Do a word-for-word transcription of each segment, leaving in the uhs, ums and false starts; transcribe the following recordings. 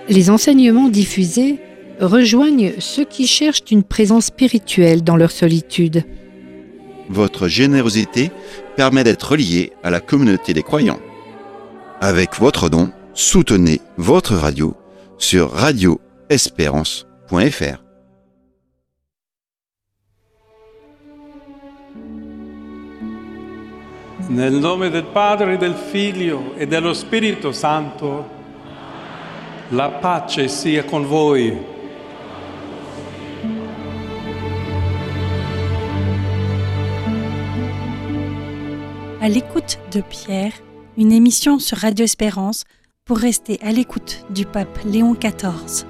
Les enseignements diffusés rejoignent ceux qui cherchent une présence spirituelle dans leur solitude. Votre générosité permet d'être lié à la communauté des croyants. Avec votre don, soutenez votre radio sur radio espérance point f r. Nel nome del Padre, del Figlio e dello Spirito Santo, la pace sia con voi. À l'écoute de Pierre, une émission sur Radio Espérance pour rester à l'écoute du pape Léon quatorze.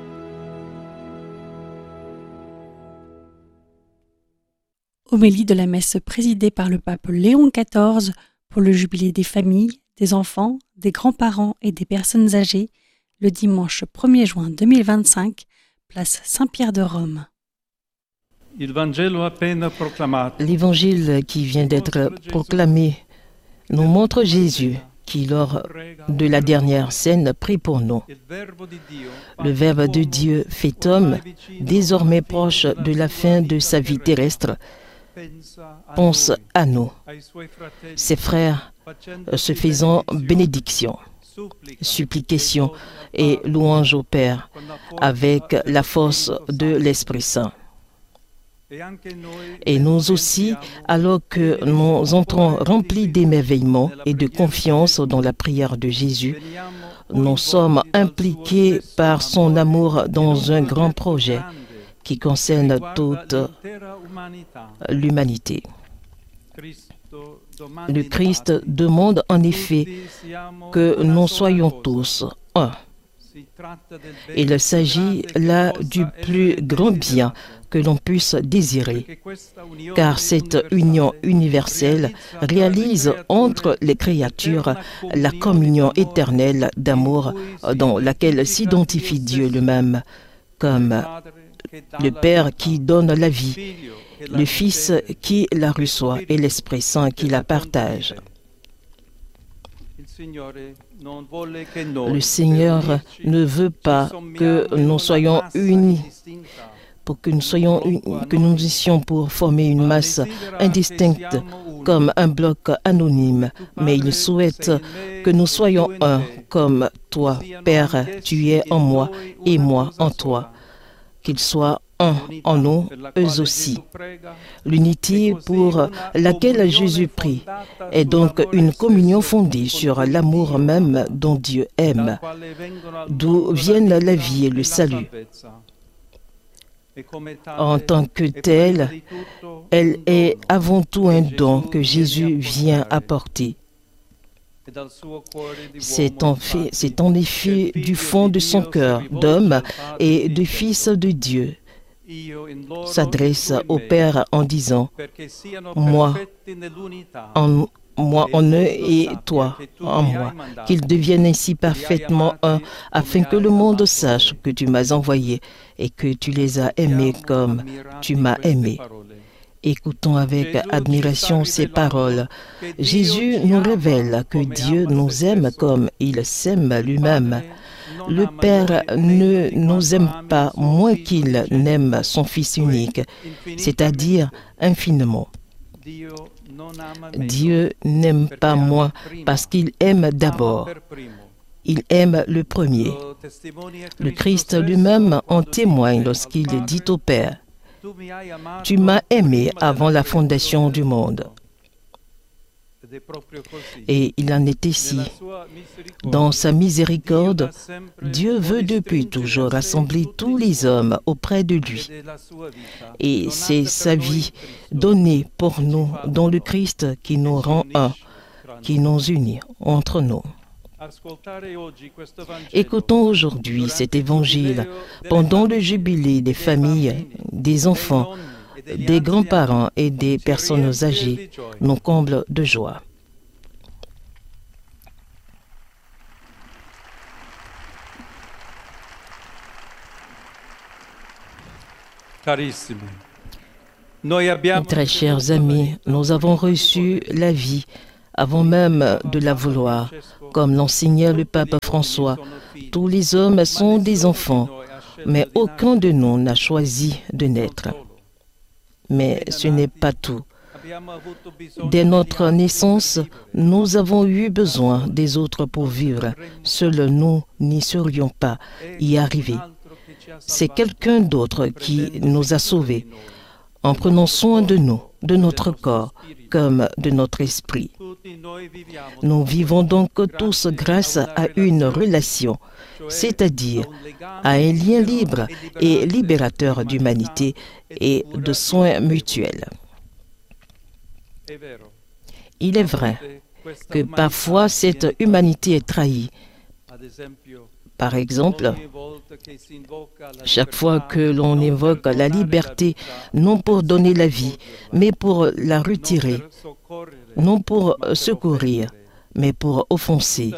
Homélie de la messe présidée par le pape Léon quatorze pour le jubilé des familles, des enfants, des grands-parents et des personnes âgées, le dimanche premier juin deux mille vingt-cinq, place Saint-Pierre de Rome. L'évangile qui vient d'être proclamé nous montre Jésus qui, lors de la dernière scène, prie pour nous. Le Verbe de Dieu fait homme, désormais proche de la fin de sa vie terrestre, pense à nous, ses frères, se faisant bénédiction, supplication et louange au Père, avec la force de l'Esprit Saint. Et nous aussi, alors que nous entrons remplis d'émerveillement et de confiance dans la prière de Jésus, nous sommes impliqués par son amour dans un grand projet qui concerne toute l'humanité. Le Christ demande en effet que nous soyons tous un. Il s'agit là du plus grand bien que l'on puisse désirer, car cette union universelle réalise entre les créatures la communion éternelle d'amour dans laquelle s'identifie Dieu lui-même comme le Père qui donne la vie, le Fils qui la reçoit et l'Esprit Saint qui la partage. Le Seigneur ne veut pas que nous soyons unis, pour que nous soyons que nous unissions pour former une masse indistincte comme un bloc anonyme, mais il souhaite que nous soyons un, comme toi, Père, tu es en moi et moi en toi, qu'ils soient un en nous, eux aussi. L'unité pour laquelle Jésus prie est donc une communion fondée sur l'amour même dont Dieu aime, d'où viennent la vie et le salut. En tant que telle, elle est avant tout un don que Jésus vient apporter. C'est en fait, c'est en effet du fond de son cœur d'homme et de fils de Dieu. S'adresse au Père en disant « Moi en, moi en eux et toi en moi, qu'ils deviennent ainsi parfaitement un, afin que le monde sache que tu m'as envoyé et que tu les as aimés comme tu m'as aimé. » Écoutons avec admiration ces paroles. Jésus nous révèle que Dieu nous aime comme il s'aime lui-même. Le Père ne nous aime pas moins qu'il n'aime son Fils unique, c'est-à-dire infiniment. Dieu n'aime pas moins parce qu'il aime d'abord. Il aime le premier. Le Christ lui-même en témoigne lorsqu'il dit au Père « Tu m'as aimé avant la fondation du monde ». Et il en est ainsi. Dans sa miséricorde, Dieu veut depuis toujours rassembler tous les hommes auprès de lui. Et c'est sa vie donnée pour nous dans le Christ qui nous rend un, qui nous unit entre nous. Écoutons aujourd'hui cet évangile pendant le jubilé des familles, des enfants, des grands-parents et des personnes âgées, nous comble de joie. Très chers amis, nous avons reçu la vie avant même de la vouloir, Comme l'enseignait le pape François, tous les hommes sont des enfants, mais aucun de nous n'a choisi de naître. Mais ce n'est pas tout. Dès notre naissance, nous avons eu besoin des autres pour vivre. Seuls nous n'y serions pas y arriver. C'est quelqu'un d'autre qui nous a sauvés, en prenant soin de nous, de notre corps, comme de notre esprit. Nous vivons donc tous grâce à une relation, c'est-à-dire à un lien libre et libérateur d'humanité et de soins mutuels. Il est vrai que parfois cette humanité est trahie. Par exemple, chaque fois que l'on évoque la liberté, non pour donner la vie, mais pour la retirer, non pour secourir, mais pour offenser.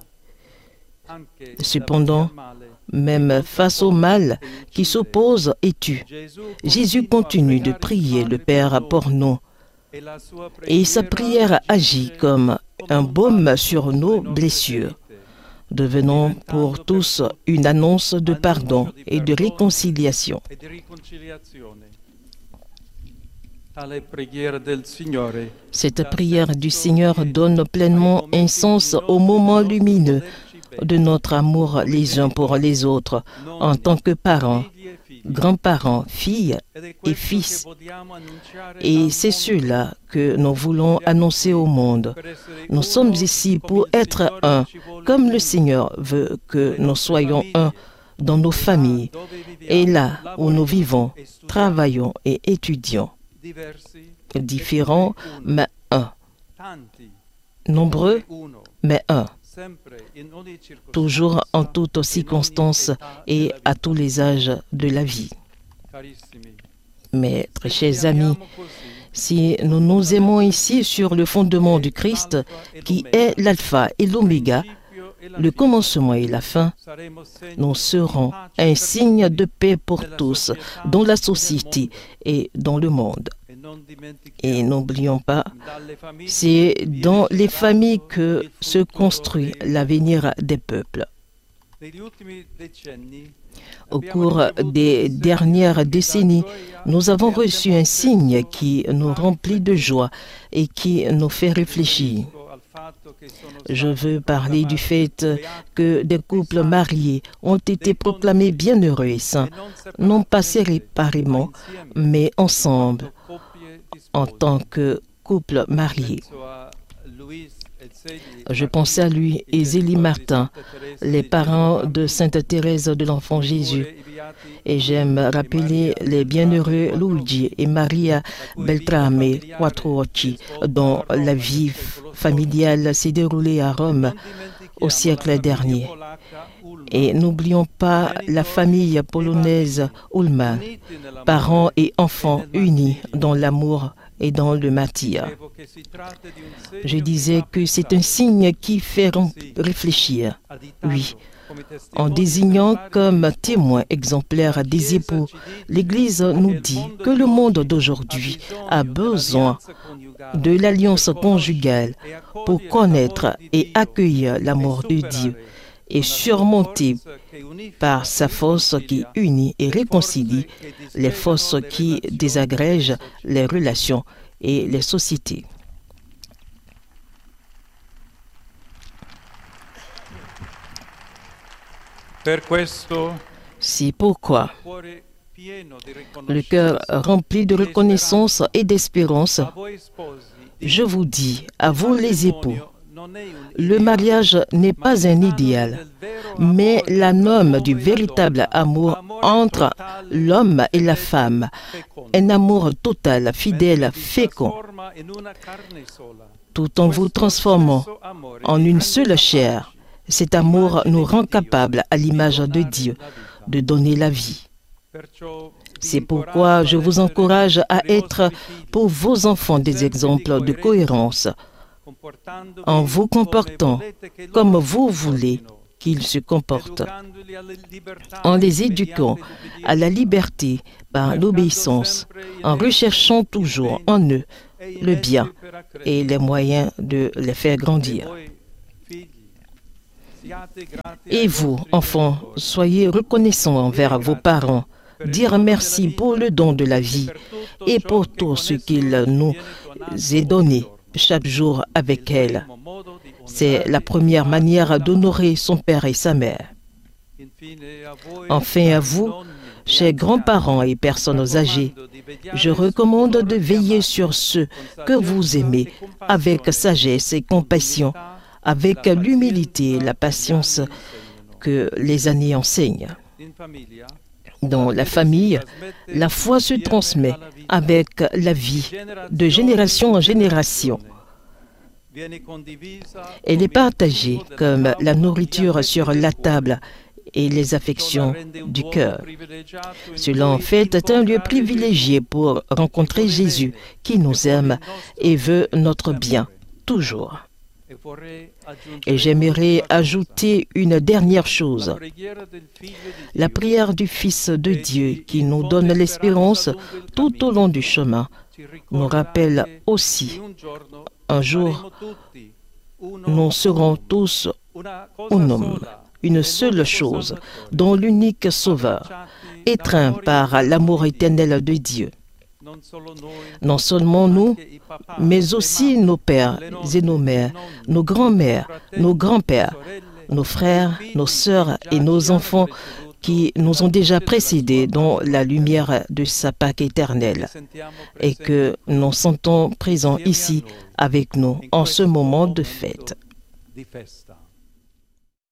Cependant, même face au mal qui s'oppose et tue, Jésus continue de prier le Père pour nous. Et sa prière agit comme un baume sur nos blessures, devenant pour tous une annonce de pardon et de réconciliation. Cette prière du Seigneur donne pleinement un sens au moment lumineux de notre amour les uns pour les autres, en tant que parents, grands-parents, filles et fils. Et c'est cela que nous voulons annoncer au monde. Nous sommes ici pour être un, comme le Seigneur veut que nous soyons un dans nos familles et là où nous vivons, travaillons et étudions. Différents, mais un. Nombreux, mais un. Toujours en toutes circonstances et à tous les âges de la vie. Mes très chers amis, si nous nous aimons ici sur le fondement du Christ, qui est l'alpha et l'oméga, le commencement et la fin, nous serons un signe de paix pour tous dans la société et dans le monde. Et n'oublions pas, c'est dans les familles que se construit l'avenir des peuples. Au cours des dernières décennies, nous avons reçu un signe qui nous remplit de joie et qui nous fait réfléchir. Je veux parler du fait que des couples mariés ont été proclamés bienheureux et saints, non pas séparément, mais ensemble, en tant que couple marié. Je pensais à lui et Zélie Martin, les parents de Sainte Thérèse de l'Enfant Jésus. Et j'aime rappeler les bienheureux Luigi et Maria Beltrame Quattrocchi, dont la vie familiale s'est déroulée à Rome au siècle dernier. Et n'oublions pas la famille polonaise Ullmann, parents et enfants unis dans l'amour et dans le martyre. Je disais que c'est un signe qui fait réfléchir. Oui, en désignant comme témoin exemplaire des époux, l'Église nous dit que le monde d'aujourd'hui a besoin de l'alliance conjugale pour connaître et accueillir l'amour de Dieu et surmonter par sa force qui unit et réconcilie les forces qui désagrègent les relations et les sociétés. C'est pourquoi le cœur rempli de reconnaissance et d'espérance, je vous dis, à vous les époux, le mariage n'est pas un idéal, mais la norme du véritable amour entre l'homme et la femme, un amour total, fidèle, fécond, tout en vous transformant en une seule chair. Cet amour nous rend capables, à l'image de Dieu, de donner la vie. C'est pourquoi je vous encourage à être pour vos enfants des exemples de cohérence, en vous comportant comme vous voulez qu'ils se comportent, en les éduquant à la liberté par l'obéissance, en recherchant toujours en eux le bien et les moyens de les faire grandir. Et vous, enfants, soyez reconnaissants envers vos parents. Dire merci pour le don de la vie et pour tout ce qu'il nous est donné chaque jour avec elle. C'est la première manière d'honorer son père et sa mère. Enfin, à vous, chers grands-parents et personnes âgées, je recommande de veiller sur ceux que vous aimez avec sagesse et compassion, avec l'humilité et la patience que les années enseignent. Dans la famille, la foi se transmet avec la vie de génération en génération. Elle est partagée comme la nourriture sur la table et les affections du cœur. Cela en fait est un lieu privilégié pour rencontrer Jésus qui nous aime et veut notre bien, toujours. Et j'aimerais ajouter une dernière chose. La prière du Fils de Dieu qui nous donne l'espérance tout au long du chemin nous rappelle aussi, un jour, nous serons tous un homme, une seule chose, dont l'unique Sauveur, étreint par l'amour éternel de Dieu. Non seulement nous, mais aussi nos pères et nos mères, nos grands-mères, nos grands-pères, nos frères, nos sœurs et nos enfants qui nous ont déjà précédés dans la lumière de sa Pâque éternelle et que nous sentons présents ici avec nous en ce moment de fête.